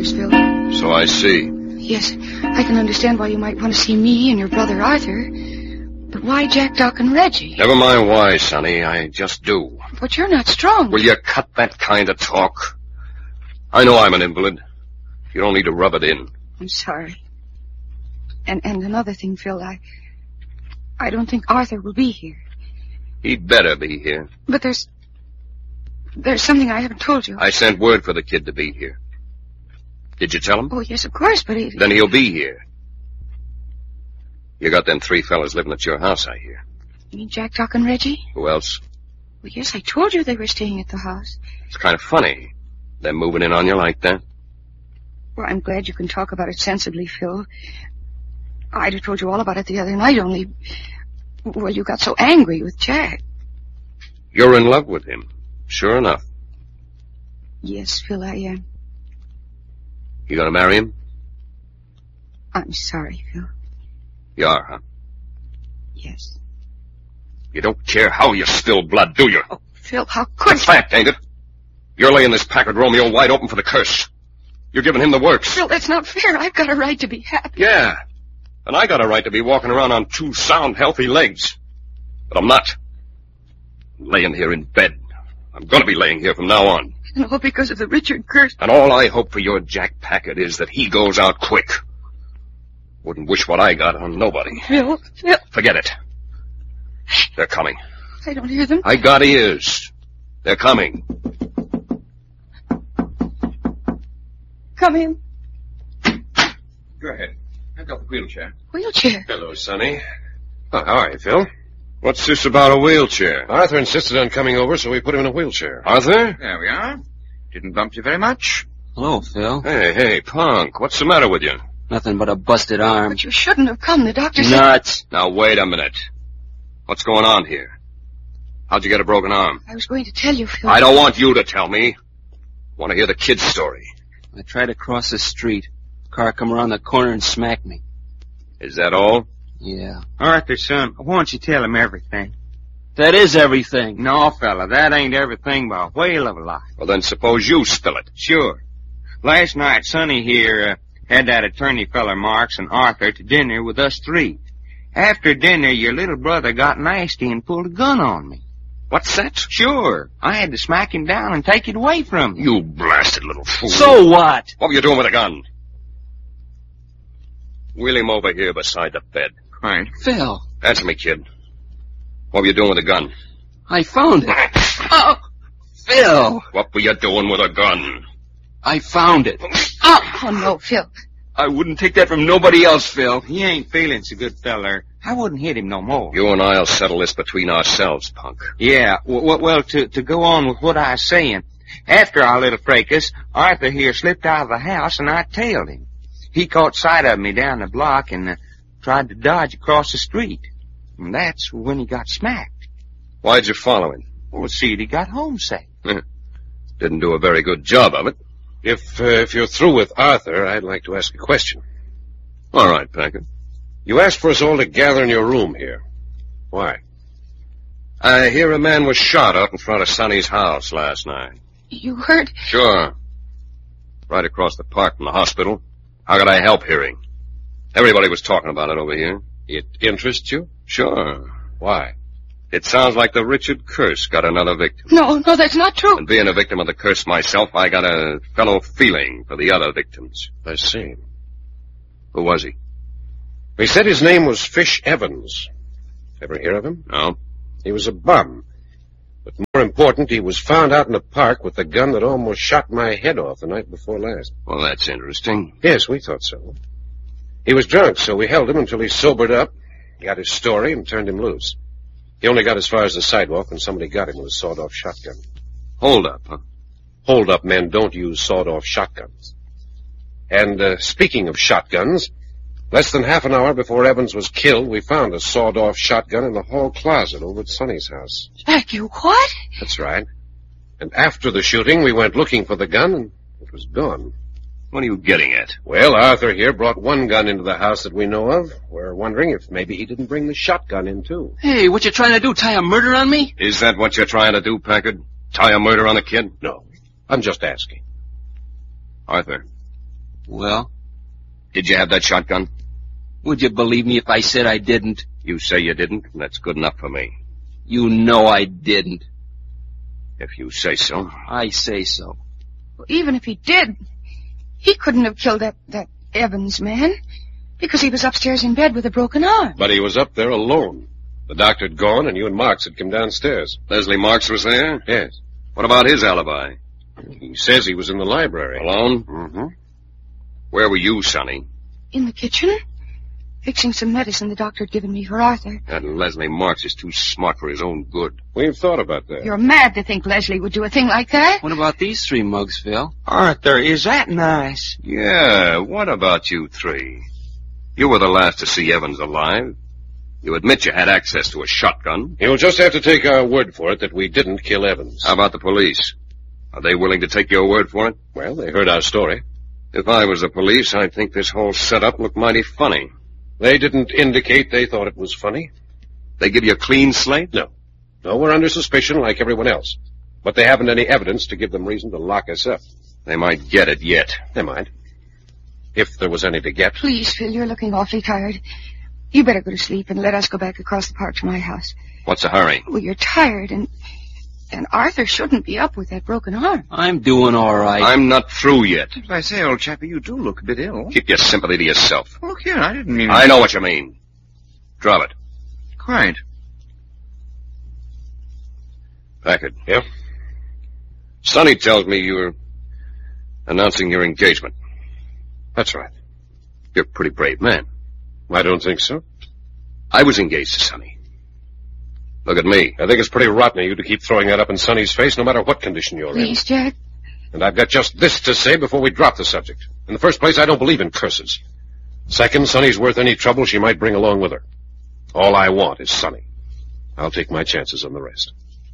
matters, Phil. So I see. Yes, I can understand why you might want to see me and your brother Arthur. But why Jack, Doc, and Reggie? Never mind why, Sonny. I just do. But you're not strong. Will you cut that kind of talk? I know I'm an invalid. You don't need to rub it in. I'm sorry. And another thing, Phil, I don't think Arthur will be here. He'd better be here. But there's something I haven't told you. I sent word for the kid to be here. Did you tell him? Oh, yes, of course, but Then he'll be here. You got them 3 fellas living at your house, I hear. You mean Jack, Doc, and Reggie? Who else? Well, yes, I told you they were staying at the house. It's kind of funny, them moving in on you like that. Well, I'm glad you can talk about it sensibly, Phil. I'd have told you all about it the other night, only... Well, you got so angry with Jack. You're in love with him. Sure enough. Yes, Phil, I am. You gonna marry him? I'm sorry, Phil. You are, huh? Yes. You don't care how you spill blood, do you? Oh, Phil, how could It's fact, ain't it? You're laying this Packard Romeo wide open for the curse. You're giving him the works. Phil, that's not fair. I've got a right to be happy. Yeah. And I got a right to be walking around on 2 sound, healthy legs. But I'm not. I'm laying here in bed. I'm gonna be laying here from now on. And all because of the Richard curse. And all I hope for your Jack Packard is that he goes out quick. Wouldn't wish what I got on nobody. Phil. Forget it. They're coming. I don't hear them. I got ears. They're coming. Come in. Go ahead. I've got the wheelchair. Wheelchair? Hello, Sonny. Oh, how are you, Phil? What's this about a wheelchair? Arthur insisted on coming over, so we put him in a wheelchair. Arthur? There we are. Didn't bump you very much. Hello, Phil. Hey, Punk, what's the matter with you? Nothing but a busted arm. But you shouldn't have come. The doctor said... Nuts. Now, wait a minute. What's going on here? How'd you get a broken arm? I was going to tell you, Phil. I don't want you to tell me. I want to hear the kid's story. I tried to cross the street. Car come around the corner and smacked me. Is that all? Yeah. Arthur, son, why don't you tell him everything? That is everything. No, fella, that ain't everything by a whale of a lot. Well, then suppose you spill it. Sure. Last night, Sonny here had that attorney feller Marks and Arthur to dinner with us 3. After dinner, your little brother got nasty and pulled a gun on me. What's that? Sure. I had to smack him down and take it away from him. You blasted little fool. So what? What were you doing with a gun? Wheel him over here beside the bed. Right. Phil, Answer me, kid. What were you doing with a gun? I found it. Oh, Phil, What were you doing with a gun? I found it. Oh, no, Phil. I wouldn't take that from nobody else, Phil. He ain't feeling so good, feller. I wouldn't hit him no more. You and I'll settle this between ourselves, Punk. Yeah, well, to go on with what I was saying. After our little fracas, Arthur here slipped out of the house and I tailed him. He caught sight of me down the block and tried to dodge across the street. And that's when he got smacked. Why'd you follow him? Well, see, he got home safe. Didn't do a very good job of it. If you're through with Arthur, I'd like to ask a question. All right, Packard. You asked for us all to gather in your room here. Why? I hear a man was shot out in front of Sonny's house last night. You heard? Sure. Right across the park from the hospital. How could I help hearing? Everybody was talking about it over here. It interests you? Sure. Why? It sounds like the Richard curse got another victim. No, that's not true. And being a victim of the curse myself, I got a fellow feeling for the other victims. I see. Who was he? He said his name was Fish Evans. Ever hear of him? No. He was a bum. But more important, he was found out in the park with the gun that almost shot my head off the night before last. Well, that's interesting. Yes, we thought so. He was drunk, so we held him until he sobered up, got his story, and turned him loose. He only got as far as the sidewalk when somebody got him with a sawed-off shotgun. Hold up, huh? Hold-up men don't use sawed-off shotguns. And speaking of shotguns, less than half an hour before Evans was killed, we found a sawed-off shotgun in the hall closet over at Sonny's house. Jack, you what? That's right. And after the shooting, we went looking for the gun, and it was gone. What are you getting at? Well, Arthur here brought one gun into the house that we know of. We're wondering if maybe he didn't bring the shotgun in, too. Hey, what you trying to do, tie a murder on me? Is that what you're trying to do, Packard? Tie a murder on a kid? No, I'm just asking. Arthur, Well, Did you have that shotgun? would you believe me if I said I didn't? You say you didn't, and that's good enough for me. You know I didn't. If you say so. I say so. Well, even if he did, he couldn't have killed that Evans man, because he was upstairs in bed with a broken arm. But he was up there alone. The doctor had gone, and you and Marks had come downstairs. Leslie Marks was there? Yes. What about his alibi? He says he was in the library. Alone? Mm-hmm. Where were you, Sonny? In the kitchen, fixing some medicine the doctor had given me for Arthur. That Leslie Marks is too smart for his own good. We've thought about that. You're mad to think Leslie would do a thing like that. What about these 3 mugs, Phil? Arthur, is that nice? Yeah, what about you 3? You were the last to see Evans alive. You admit you had access to a shotgun. You'll just have to take our word for it that we didn't kill Evans. How about the police? Are they willing to take your word for it? Well, they heard our story. If I was the police, I'd think this whole setup looked mighty funny. They didn't indicate they thought it was funny. They give you a clean slate? No. No, we're under suspicion like everyone else. But they haven't any evidence to give them reason to lock us up. They might get it yet. They might. If there was any to get. Please, Phil, you're looking awfully tired. You better go to sleep and let us go back across the park to my house. What's the hurry? Well, you're tired, and Arthur shouldn't be up with that broken arm. I'm doing all right. I'm not through yet. As I say, old chappie, you do look a bit ill. Keep your sympathy to yourself. Look here, I didn't mean... I know what you mean. Drop it. Quite. Packard. Yeah? Sonny tells me you're announcing your engagement. That's right. You're a pretty brave man. I don't think so. I was engaged to Sonny. Look at me. I think it's pretty rotten of you to keep throwing that up in Sonny's face no matter what condition you're Please, Jack. in. And I've got just this to say before we drop the subject. In the first place, I don't believe in curses. Second, Sonny's worth any trouble she might bring along with her. All I want is Sonny. I'll take my chances on the rest.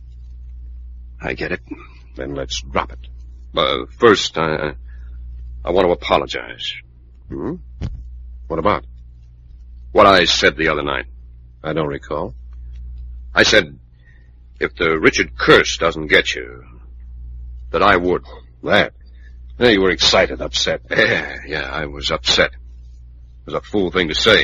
I get it. Then let's drop it. First, I want to apologize. Hmm? What about? What I said the other night. I don't recall. I said, if the Richard curse doesn't get you, that I would. That? Yeah, you were excited, upset. Yeah, I was upset. It was a fool thing to say.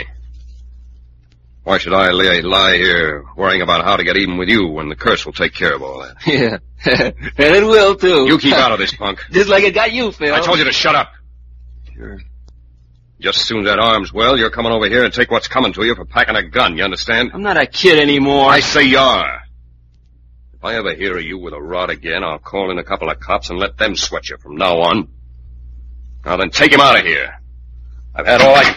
Why should I lie here worrying about how to get even with you when the curse will take care of all that? Yeah. And it will, too. You keep out of this, punk. Just like it got you, Phil. I told you to shut up. Sure. Just as soon as that arm's well, you're coming over here and take what's coming to you for packing a gun, you understand? I'm not a kid anymore. I say you are. If I ever hear of you with a rod again, I'll call in a couple of cops and let them sweat you from now on. Now then, take him out of here. I've had all I...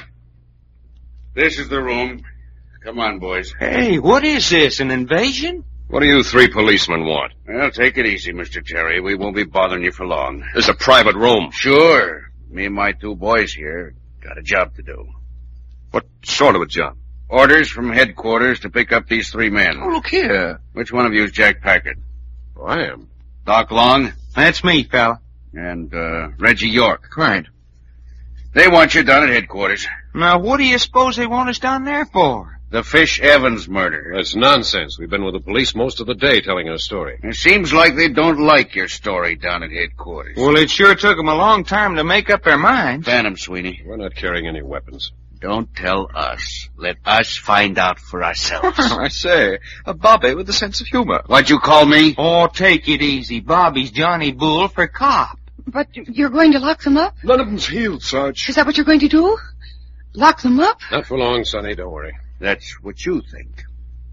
This is the room. Come on, boys. Hey, what is this, an invasion? What do you 3 policemen want? Well, take it easy, Mr. Terry. We won't be bothering you for long. This is a private room. Sure. Me and my 2 boys here got a job to do. What sort of a job? Orders from headquarters to pick up these 3 men. Oh, look here. Which one of you is Jack Packard? Oh, I am. Doc Long That's me, fella. and Reggie York. Right. They want you down at headquarters. Now, what do you suppose they want us down there for? The Fish Evans murder. That's nonsense. We've been with the police most of the day telling our story. It seems like they don't like your story down at headquarters. Well, it sure took them a long time to make up their minds. Phantom, Sweeney. We're not carrying any weapons. Don't tell us. Let us find out for ourselves. I say, a Bobby with a sense of humor. What'd you call me? Oh, take it easy. Bobby's Johnny Bull for cop. But you're going to lock them up? None of them's healed, Sarge. Is that what you're going to do? Lock them up? Not for long, Sonny. Don't worry. That's what you think.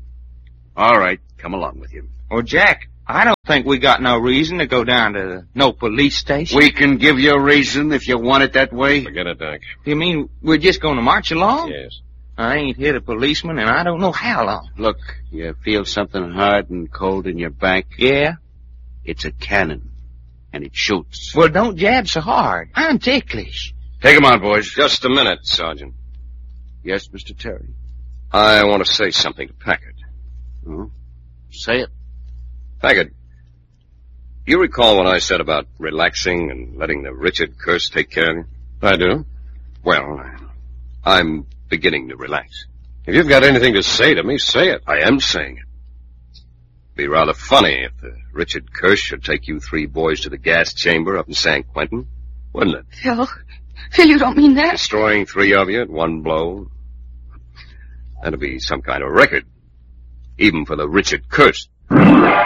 All right, come along with you. Oh, Jack, I don't think we got no reason to go down to no police station. We can give you a reason if you want it that way. Forget it, Doc. You mean we're just going to march along? Yes. I ain't hit a policeman and I don't know how long. Look, you feel something hard and cold in your back? Yeah? It's a cannon, and it shoots. Well, don't jab so hard. I'm ticklish. Take 'em on, boys. Just a minute, Sergeant. Yes, Mr. Terry. I want to say something to Packard. Oh, say it. Packard, you recall what I said about relaxing and letting the Richard curse take care of you? I do. Well, I'm beginning to relax. If you've got anything to say to me, say it. I am saying it. Be rather funny if the Richard curse should take you 3 boys to the gas chamber up in San Quentin, wouldn't it? Phil, Phil, you don't mean that. Destroying 3 of you at one blow. That'll be some kind of record. Even for the Richard Curse.